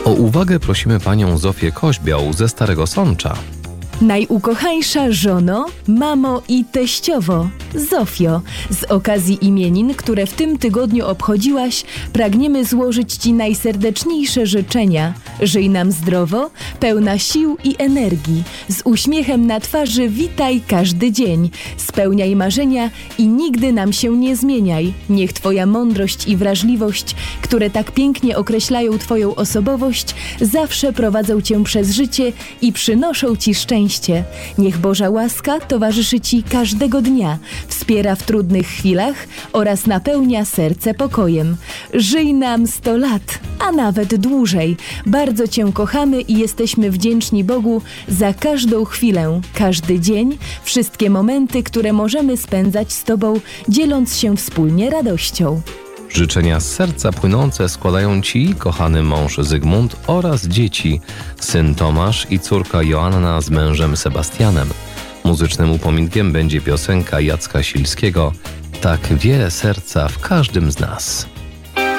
O uwagę prosimy panią Zofię Koźbiał ze Starego Sącza. Najukochańsza żono, mamo i teściowo, Zofio, z okazji imienin, które w tym tygodniu obchodziłaś, pragniemy złożyć Ci najserdeczniejsze życzenia. Żyj nam zdrowo, pełna sił i energii, z uśmiechem na twarzy witaj każdy dzień, spełniaj marzenia i nigdy nam się nie zmieniaj. Niech Twoja mądrość i wrażliwość, które tak pięknie określają Twoją osobowość, zawsze prowadzą Cię przez życie i przynoszą Ci szczęście. Niech Boża łaska towarzyszy Ci każdego dnia, wspiera w trudnych chwilach oraz napełnia serce pokojem. Żyj nam 100 lat, a nawet dłużej. Bardzo Cię kochamy i jesteśmy wdzięczni Bogu za każdą chwilę, każdy dzień, wszystkie momenty, które możemy spędzać z Tobą, dzieląc się wspólnie radością. Życzenia z serca płynące składają Ci, kochany mąż Zygmunt oraz dzieci, syn Tomasz i córka Joanna z mężem Sebastianem. Muzycznym upominkiem będzie piosenka Jacka Silskiego „Tak wie serca w każdym z nas”.